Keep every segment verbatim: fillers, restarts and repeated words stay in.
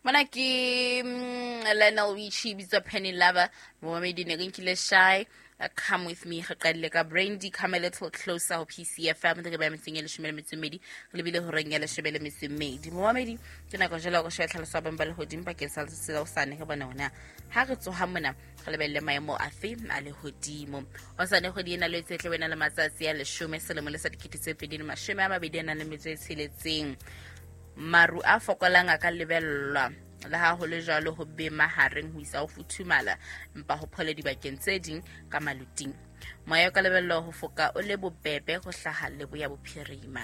Mana ki Lionel Richie bizo Penny Lover. Mohamedi ne rinkile shy. Come with me, Hakadleka Brandy, come a little closer, or P C F M, the Gabam Single Shimel Mitsumedi, Libby Horangela Shibel Mitsumedi. Mohamedi, Janakojala Shetla Sabambal Hodim, Pakisal San Habanona, Haggard Hamana, Halabella Mayamo Afi, Ali Hodimo, Osana Hodina Let's when Alamazia, Shume, Salamalasa Kitty, Mashima, Bidena, Limited Siletsing. Maru afokolanga ka lebellwa la ha ho le jalo ho be mahareng ho isa ho futhumala mpa ho phole dibakeng tse ding ka maluting moya ka lebello ho foka o le bobebe go hlaha le boya bophirima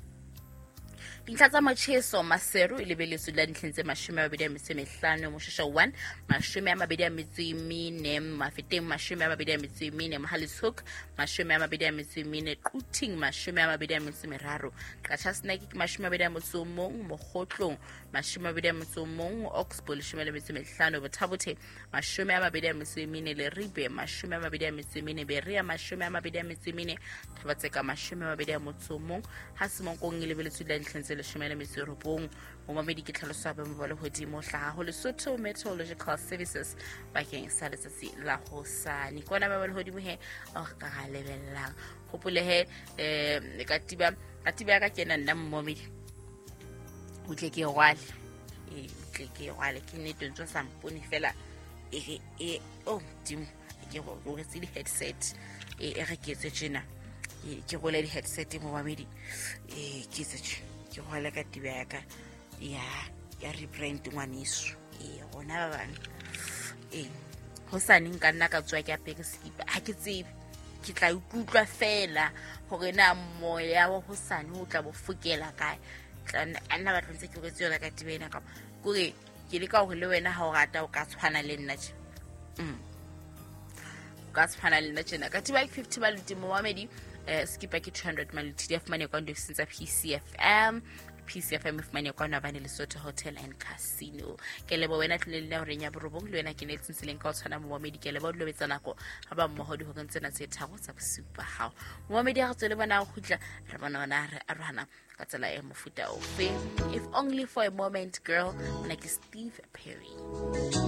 dintlha tsa macheso maseru ile beletso la dintlhentse mashome a mabedi a metso e mehlano moshosho one mashome a mabedi a metso e mene mafeteng mashome a mabedi a metso e mene Mohalishoek mashome a mabedi a metso e mene Quting mashome a mabedi a metso e meraro Qacha Snack mashome a mabedi a metso e mong Mogotlong mashome a mabedi a metso e mong Oxbow leshome a metso e mehlano Bothabothe mashome a mabedi a metso e mene Leribe mashome a mabedi a metso e mene Berea mashome a mabedi a metso e mene Thabatseka mashome a mabedi a metso e mong Hasimankong ile beletso la dintlhentse Shumela Misurubong, Momadi Kitalosaba Mobile Hodimo, Laho, Lesotho Meteorological Services, Baking Salasi, La Hosa, Nicona Hodimu, or Karalevela, Hopule, Katiba, Katiba Ken and Nam Mommy. We take a while, take a while, I need to do some pony fella. Oh, Tim, you will see the headset, Eric is a China. Ke go le headset mo mamedi eh ke se ke go la ka tibeka ya ya rebrand ngwaniso eh gona ba bana eh ho sane nka nna ka tswa ke apeke skipa ha ke tsebe ke tla ikutlwa fela hore na moya wa ho sane o tla bo fukela kae tla nna ba tlentse ke go tsela ka tibena ka kore ke le ka go le wena ha o rata o ka tshwana le nna tje mm ka tshwana le nna tjena ka tiba fifty baluti mo mamedi Uh, skip back two hundred maluti di afumane kwa ndo since P C F M P C F M ifumane kwa na bane Lesotho Hotel and Casino ke lebo wena tlelele ho renya borobong le wena ke ne tsinseleng ka o tshwana mo Mohamedi ke lebo lo betsa nako ha ba mmohodi ho ntsena tse thabo tsa super how Mohamedi a tsole bana go khutla re bona bana re arwana ka tsela e mofuta o fe if only for a moment girl like Steve Perry.